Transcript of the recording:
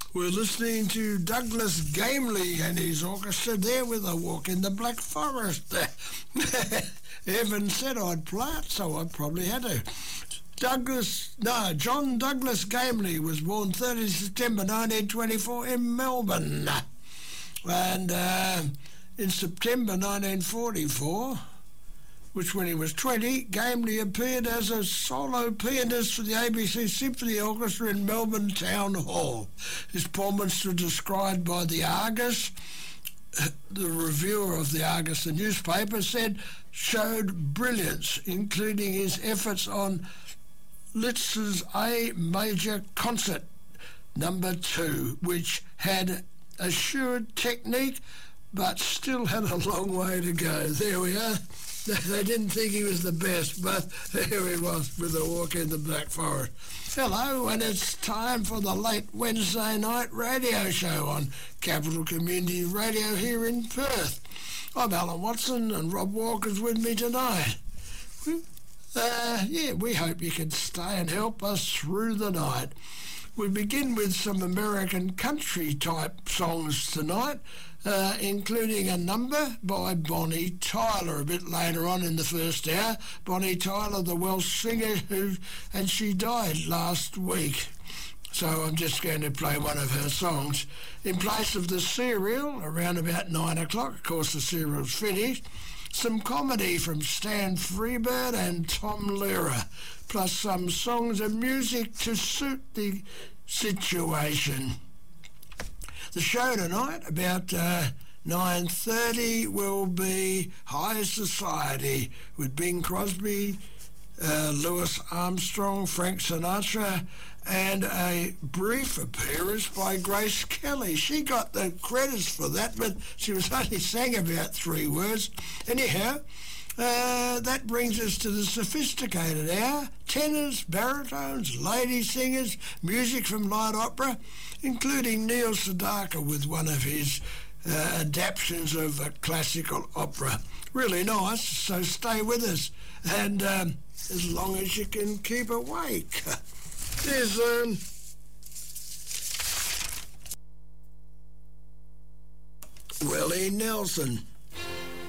We're listening to Douglas Gamely and his orchestra there with A Walk in the Black Forest. Evan said I'd play it, so I probably had to. John Douglas Gamely was born 30 September 1924 in Melbourne. And in September 1944, which when he was 20, Gamely appeared as a solo pianist for the ABC Symphony Orchestra in Melbourne Town Hall. His performance was described by the Argus. The reviewer of the Argus, the newspaper, said showed brilliance, including his efforts on Liszt's A Major Concert No. 2, which had assured technique but still had a long way to go. There we are. They didn't think he was the best, but here he was with A Walk in the Black Forest. Hello, and it's time for the late Wednesday night radio show on Capital Community Radio here in Perth. I'm Alan Watson, and Rob Walker's with me tonight. We hope you can stay and help us through the night. We begin with some American country-type songs tonight, including a number by Bonnie Tyler a bit later on in the first hour. Bonnie Tyler, the Welsh singer, and she died last week. So I'm just going to play one of her songs. In place of the serial, around about 9 o'clock, of course the serial's finished, some comedy from Stan Freebird and Tom Lehrer, plus some songs and music to suit the situation. The show tonight, about 9:30, will be High Society with Bing Crosby, Louis Armstrong, Frank Sinatra, and a brief appearance by Grace Kelly. She got the credits for that, but she was only sang about 3 words. Anyhow, that brings us to the sophisticated hour. Tenors, baritones, lady singers, music from light opera, including Neil Sedaka with one of his adaptations of a classical opera. Really nice, so stay with us. And as long as you can keep awake. There's Willie Nelson.